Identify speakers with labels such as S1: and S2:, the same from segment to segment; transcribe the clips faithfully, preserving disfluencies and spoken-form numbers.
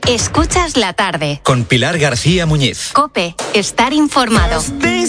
S1: Escuchas la tarde.
S2: Con Pilar García Muñiz.
S1: COPE. Estar informado.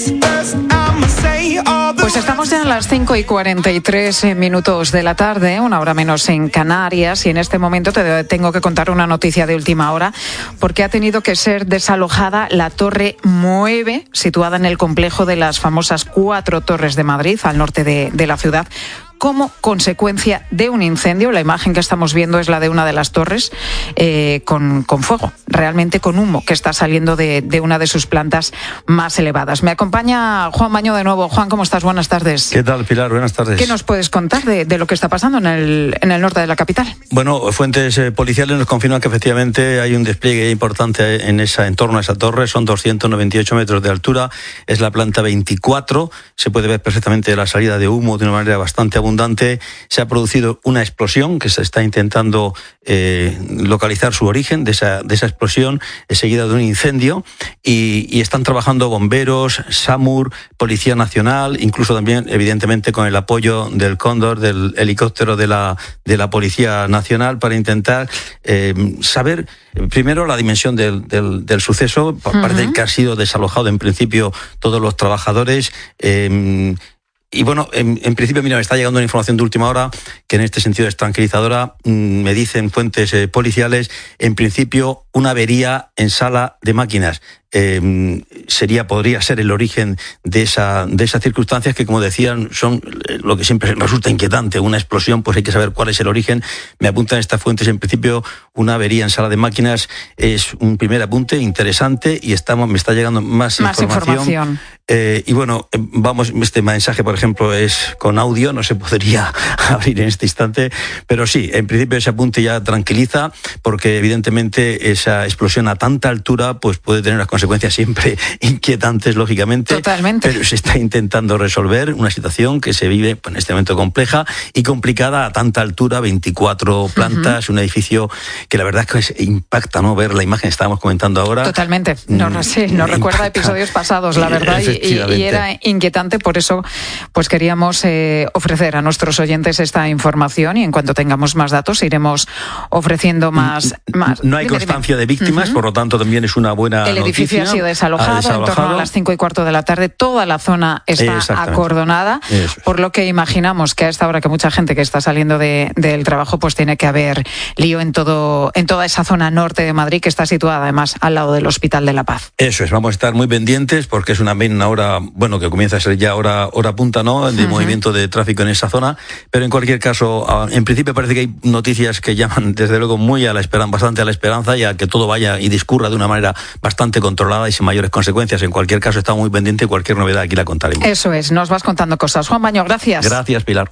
S3: Pues estamos ya a las cinco y cuarenta y tres minutos de la tarde, una hora menos en Canarias, y en este momento te tengo que contar una noticia de última hora, porque ha tenido que ser desalojada la Torre Mueve, situada en el complejo de las famosas Cuatro Torres de Madrid, al norte de, de la ciudad, como consecuencia de un incendio. La imagen que estamos viendo es la de una de las torres eh, con, con fuego, realmente con humo que está saliendo de, de una de sus plantas más elevadas. Me acompaña Juan Baño de nuevo. Juan, ¿cómo estás? Buenas tardes.
S4: ¿Qué tal, Pilar? Buenas tardes.
S3: ¿Qué nos puedes contar de, de lo que está pasando en el, en el norte de la capital?
S4: Bueno, fuentes eh, policiales nos confirman que efectivamente hay un despliegue importante en, esa, en torno a esa torre. Son doscientos noventa y ocho metros de altura, es la planta veinticuatro. Se puede ver perfectamente la salida de humo de una manera bastante abundante. Se ha producido una explosión que se está intentando eh, localizar su origen de esa, de esa explosión, seguida de un incendio, y, y están trabajando bomberos, SAMUR, Policía Nacional, incluso también, evidentemente, con el apoyo del Cóndor, del helicóptero de la, de la Policía Nacional, para intentar eh, saber primero la dimensión del, del, del suceso. Uh-huh. Parece que ha sido desalojado en principio todos los trabajadores. Eh, Y bueno, en, en principio, mira, me está llegando una información de última hora que en este sentido es tranquilizadora. Me dicen fuentes eh, policiales, en principio, una avería en sala de máquinas. Eh, sería, podría ser el origen de esa de esas circunstancias que, como decían, son lo que siempre resulta inquietante. Una explosión, pues hay que saber cuál es el origen. Me apuntan estas fuentes, en principio, una avería en sala de máquinas es un primer apunte interesante, y estamos me está llegando más,
S3: más información. información.
S4: Eh, y bueno, vamos, este mensaje, por ejemplo, es con audio, no se podría abrir en este instante, pero sí, en principio ese apunte ya tranquiliza, porque evidentemente esa explosión a tanta altura pues puede tener unas consecuencias siempre inquietantes, lógicamente.
S3: Totalmente.
S4: Pero se está intentando resolver una situación que se vive en este momento compleja y complicada a tanta altura, veinticuatro plantas, uh-huh. Un edificio que la verdad es que impacta, ¿no? Ver la imagen que estábamos comentando ahora.
S3: Totalmente. No, no sé, nos recuerda episodios pasados, la verdad, y, y, y era inquietante. Por eso pues queríamos eh, ofrecer a nuestros oyentes esta información, y en cuanto tengamos más datos iremos ofreciendo más. más.
S4: No hay constancia de víctimas, uh-huh. Por lo tanto también es una buena
S3: noticia. El edificio ha sido desalojado, ha desalojado en torno a las cinco y cuarto de la tarde. Toda la zona está acordonada, es. Por lo que imaginamos que a esta hora, que mucha gente que está saliendo de, del trabajo, pues tiene que haber lío en todo en toda esa zona norte de Madrid, que está situada además al lado del Hospital de la Paz.
S4: Eso es, vamos a estar muy pendientes, porque es una, una hora, bueno, que comienza a ser ya hora, hora punta, ¿no?, de uh-huh. movimiento de tráfico en esa zona, pero en cualquier caso, en principio parece que hay noticias que llaman desde luego muy a la esperanza, bastante a la esperanza, y a que todo vaya y discurra de una manera bastante controlada y sin mayores consecuencias. En cualquier caso, estamos muy pendientes, cualquier novedad aquí la contaremos.
S3: Eso es, nos vas contando cosas. Juan Baño, gracias.
S4: Gracias, Pilar.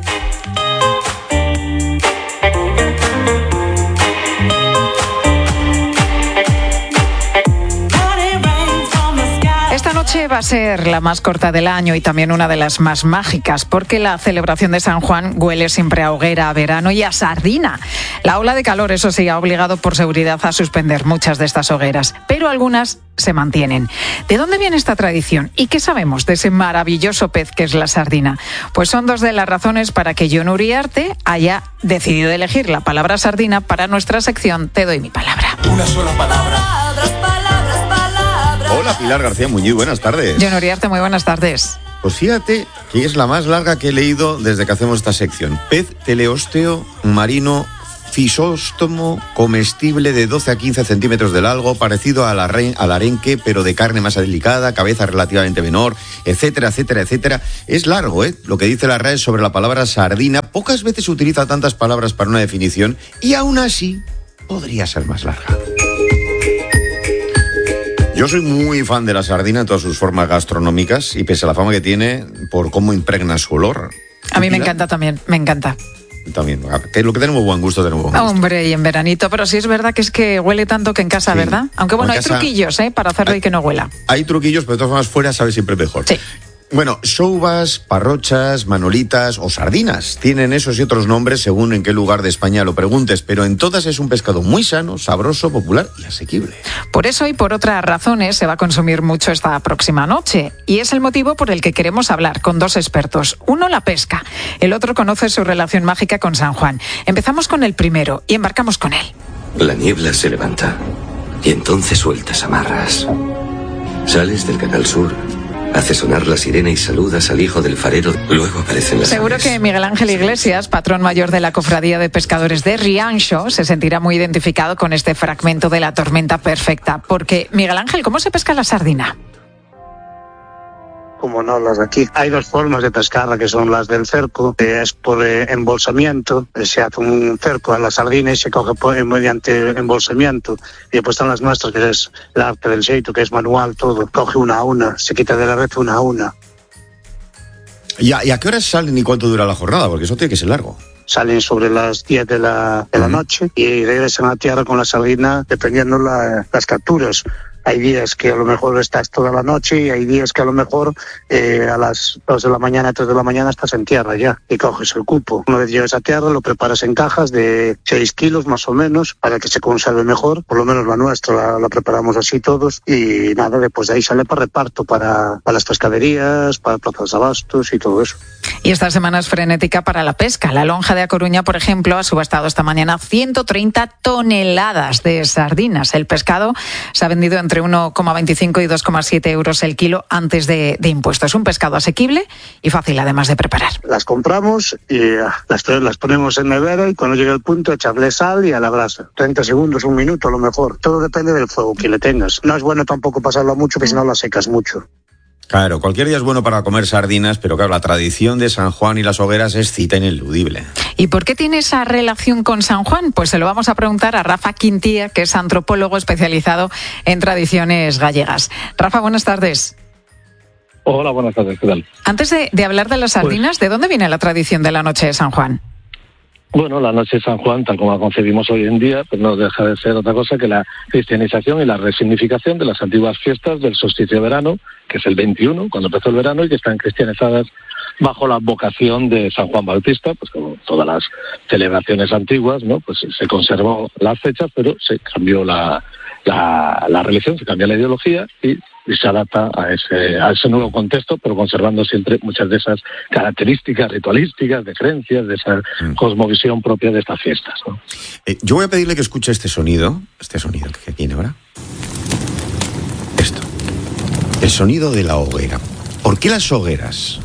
S3: Esta noche va a ser la más corta del año y también una de las más mágicas, porque la celebración de San Juan huele siempre a hoguera, a verano y a sardina. La ola de calor, eso sí, ha obligado por seguridad a suspender muchas de estas hogueras, pero algunas se mantienen. ¿De dónde viene esta tradición? ¿Y qué sabemos de ese maravilloso pez que es la sardina? Pues son dos de las razones para que Jon Uriarte haya decidido elegir la palabra sardina para nuestra sección Te doy mi palabra.
S5: Una sola palabra. Hola, Pilar García Muñiz, buenas tardes.
S3: Jon Uriarte, muy buenas tardes.
S5: Pues fíjate que es la más larga que he leído desde que hacemos esta sección. Pez teleósteo marino fisóstomo comestible de doce a quince centímetros de largo, parecido al, arre, al arenque, pero de carne más delicada, cabeza relativamente menor, etcétera, etcétera, etcétera. Es largo, ¿eh? Lo que dice la R A E sobre la palabra sardina. Pocas veces se utiliza tantas palabras para una definición, y aún así podría ser más larga. Yo soy muy fan de la sardina en todas sus formas gastronómicas, y pese a la fama que tiene por cómo impregna su olor.
S3: A mí me encanta también, me encanta.
S5: También, que lo que tenemos buen gusto, tenemos buen gusto.
S3: Hombre, y en veranito, pero sí es verdad que es que huele tanto que en casa, sí. ¿Verdad? Aunque bueno, hay casa, truquillos, ¿eh? Para hacerlo hay, y que no huela.
S5: Hay truquillos, pero de todas formas fuera sabe siempre mejor.
S3: Sí.
S5: Bueno, soubas, parrochas, manolitas o sardinas. Tienen esos y otros nombres según en qué lugar de España lo preguntes, pero en todas es un pescado muy sano, sabroso, popular y asequible.
S3: Por eso y por otras razones se va a consumir mucho esta próxima noche. Y es el motivo por el que queremos hablar con dos expertos. Uno la pesca, el otro conoce su relación mágica con San Juan. Empezamos con el primero y embarcamos con él.
S6: La niebla se levanta y entonces sueltas amarras. Sales del Canal Sur, haces sonar la sirena y saludas al hijo del farero. Luego aparecen las
S3: Seguro
S6: aves.
S3: que Miguel Ángel Iglesias, patrón mayor de la Cofradía de Pescadores de Rianxo, se sentirá muy identificado con este fragmento de la tormenta perfecta. Porque, Miguel Ángel, ¿cómo se pesca la sardina?
S7: Como no las de aquí. Hay dos formas de pescarla, que son las del cerco, que es por eh, embolsamiento. Se hace un cerco a la sardina y se coge por, mediante embolsamiento. Y después están las nuestras, que es el arte del xeito, que es manual todo. Coge una a una, se quita de la red una a una.
S5: ¿Y a, ¿Y a qué horas salen y cuánto dura la jornada? Porque eso tiene que ser largo.
S7: Salen sobre las diez de la, de la noche y regresan a tierra con la sardina, dependiendo la, las capturas. Hay días que a lo mejor estás toda la noche y hay días que a lo mejor eh, a las dos de la mañana, tres de la mañana estás en tierra ya y coges el cupo. Una vez llegas a tierra lo preparas en cajas de seis kilos más o menos para que se conserve mejor. Por lo menos la nuestra la, la preparamos así todos y nada, después de ahí sale para reparto para, para las pescaderías, para plazas de abastos y todo eso.
S3: Y esta semana es frenética para la pesca. La Lonja de A Coruña, por ejemplo, ha subastado esta mañana ciento treinta toneladas de sardinas. El pescado se ha vendido entre uno coma veinticinco y dos coma siete euros el kilo antes de, de impuestos. Es un pescado asequible y fácil además de preparar.
S7: Las compramos y uh, las, las ponemos en nevera y cuando llegue el punto echarle sal y a la brasa. treinta segundos, un minuto a lo mejor. Todo depende del fuego que le tengas. No es bueno tampoco pasarlo mucho, porque si no la secas mucho.
S5: Claro, cualquier día es bueno para comer sardinas, pero claro, la tradición de San Juan y las hogueras es cita ineludible.
S3: ¿Y por qué tiene esa relación con San Juan? Pues se lo vamos a preguntar a Rafa Quintía, que es antropólogo especializado en tradiciones gallegas. Rafa, buenas tardes.
S8: Hola, buenas tardes, ¿qué tal?
S3: Antes de, de hablar de las sardinas, pues, ¿de dónde viene la tradición de la noche de San Juan?
S8: Bueno, la noche de San Juan, tal como la concebimos hoy en día, pues no deja de ser otra cosa que la cristianización y la resignificación de las antiguas fiestas del solsticio de verano, que es el veintiuno, cuando empezó el verano, y que están cristianizadas bajo la vocación de San Juan Bautista, pues como todas las celebraciones antiguas, ¿no? Pues se conservó las fechas, pero se cambió la, la, la religión, se cambió la ideología y y se adapta a ese, a ese nuevo contexto, pero conservando siempre muchas de esas características ritualísticas, de creencias, de esa mm. cosmovisión propia de estas fiestas, ¿no?
S5: Eh, yo voy a pedirle que escuche este sonido, este sonido que tiene ahora. Esto. El sonido de la hoguera. ¿Por qué las hogueras?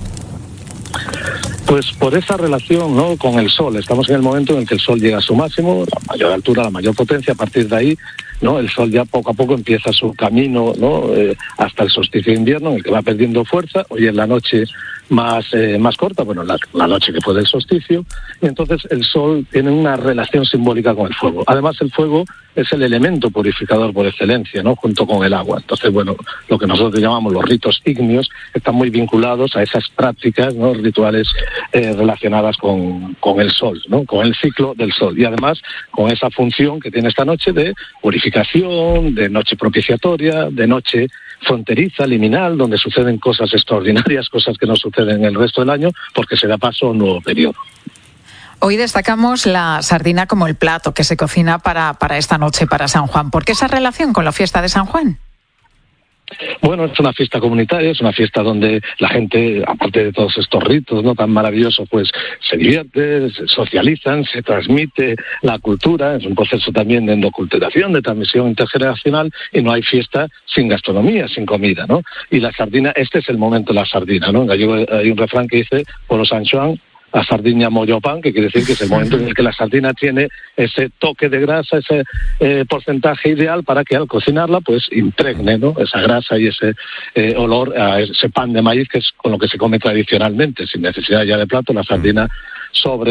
S8: Pues por esa relación, ¿no?, con el sol. Estamos en el momento en el que el sol llega a su máximo, la mayor altura, la mayor potencia. A partir de ahí, ¿no?, el sol ya poco a poco empieza su camino, ¿no?, eh, hasta el solsticio de invierno, en el que va perdiendo fuerza. Hoy es la noche más eh, más corta, bueno, la, la noche que fue del solsticio, y entonces el sol tiene una relación simbólica con el fuego. Además, el fuego es el elemento purificador por excelencia, ¿no?, junto con el agua. Entonces, bueno, lo que nosotros llamamos los ritos ígneos están muy vinculados a esas prácticas, ¿no?, rituales eh, relacionadas con, con el sol, ¿no?, con el ciclo del sol. Y además, con esa función que tiene esta noche de purificación, de noche propiciatoria, de noche fronteriza, liminal, donde suceden cosas extraordinarias, cosas que no suceden en el resto del año, porque se da paso a un nuevo periodo.
S3: Hoy destacamos la sardina como el plato que se cocina para, para esta noche, para San Juan. ¿Por qué esa relación con la fiesta de San Juan?
S8: Bueno, es una fiesta comunitaria, es una fiesta donde la gente, aparte de todos estos ritos, ¿no?, tan maravillosos, pues se divierte, se socializan, se transmite la cultura, es un proceso también de endoculturación, de transmisión intergeneracional, y no hay fiesta sin gastronomía, sin comida, ¿no? Y la sardina, este es el momento de la sardina, ¿no? En gallego hay un refrán que dice, polo San Xoán, a sardiña mollo pan, que quiere decir que es el momento en el que la sardina tiene ese toque de grasa, ese eh, porcentaje ideal para que al cocinarla pues impregne, ¿no?, esa grasa y ese eh, olor a ese pan de maíz que es con lo que se come tradicionalmente, sin necesidad ya de plato, la sardina sobre